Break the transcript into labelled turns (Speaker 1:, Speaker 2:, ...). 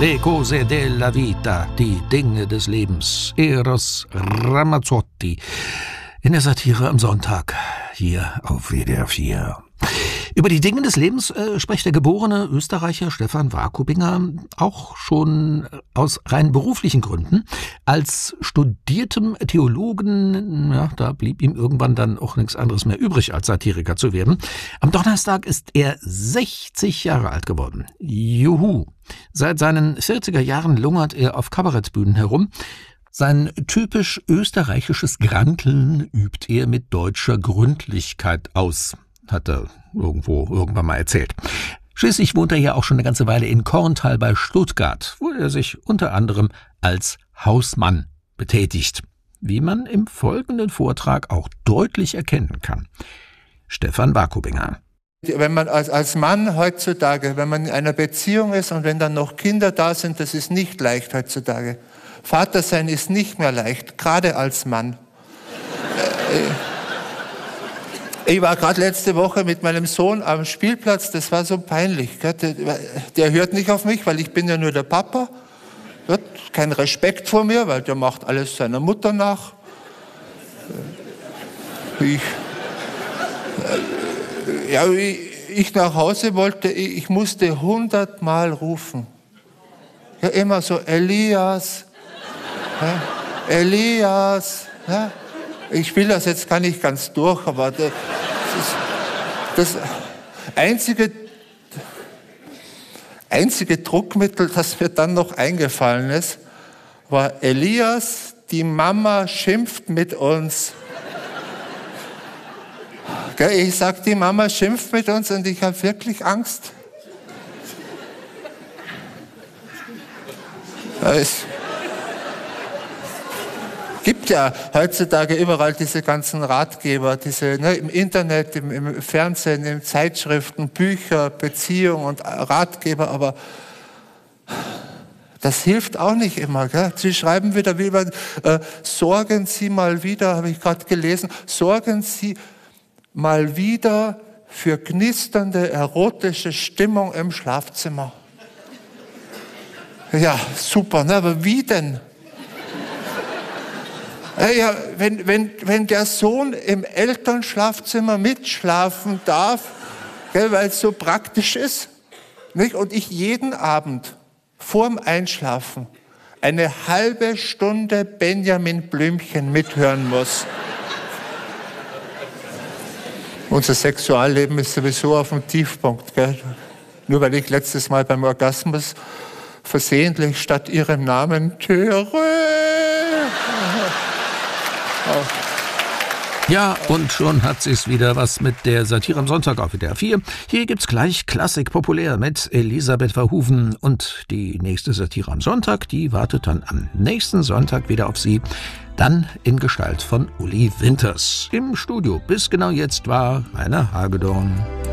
Speaker 1: Le cose della vita, die Dinge des Lebens. Eros Ramazzotti. In der Satire am Sonntag, hier auf WDR 4. Über die Dinge des Lebens spricht der geborene Österreicher Stefan Warkubinger auch schon aus rein beruflichen Gründen. Als studiertem Theologen, ja, da blieb ihm irgendwann dann auch nichts anderes mehr übrig, als Satiriker zu werden. Am Donnerstag ist er 60 Jahre alt geworden. Juhu! Seit seinen 40er Jahren lungert er auf Kabarettbühnen herum. Sein typisch österreichisches Granteln übt er mit deutscher Gründlichkeit aus, hat er irgendwann mal erzählt. Schließlich wohnt er ja auch schon eine ganze Weile in Korntal bei Stuttgart, wo er sich unter anderem als Hausmann betätigt, wie man im folgenden Vortrag auch deutlich erkennen kann. Stefan Warkubinger.
Speaker 2: Wenn man als Mann heutzutage, wenn man in einer Beziehung ist und wenn dann noch Kinder da sind, das ist nicht leicht heutzutage. Vater sein ist nicht mehr leicht, gerade als Mann. Ich war gerade letzte Woche mit meinem Sohn am Spielplatz, das war so peinlich. Der hört nicht auf mich, weil ich bin ja nur der Papa. Hat keinen Respekt vor mir, weil der macht alles seiner Mutter nach. Ich nach Hause wollte, ich musste 100-mal rufen. Ja, immer so, Elias, ja, Elias, ja. Ich spiele das jetzt gar nicht ganz durch, aber das einzige Druckmittel, das mir dann noch eingefallen ist, war Elias, die Mama schimpft mit uns. Ich sag, die Mama schimpft mit uns und ich habe wirklich Angst. Es gibt ja heutzutage überall diese ganzen Ratgeber, im Internet, im Fernsehen, in Zeitschriften, Bücher, Beziehungen und Ratgeber, aber das hilft auch nicht immer. Gell? Sie schreiben wieder, sorgen Sie mal wieder, habe ich gerade gelesen, sorgen Sie mal wieder für knisternde, erotische Stimmung im Schlafzimmer. Ja, super, ne? Aber wie denn? Ja, wenn der Sohn im Elternschlafzimmer mitschlafen darf, weil es so praktisch ist, nicht? Und ich jeden Abend vorm Einschlafen eine halbe Stunde Benjamin Blümchen mithören muss. Unser Sexualleben ist sowieso auf dem Tiefpunkt. Gell? Nur weil ich letztes Mal beim Orgasmus versehentlich statt ihrem Namen
Speaker 1: Ja, und schon hat sie's wieder was mit der Satire am Sonntag auf WDR 4. Hier gibt's gleich Klassik populär mit Elisabeth Verhoeven und die nächste Satire am Sonntag, die wartet dann am nächsten Sonntag wieder auf Sie, dann in Gestalt von Uli Winters. Im Studio bis genau jetzt war Rainer Hagedorn.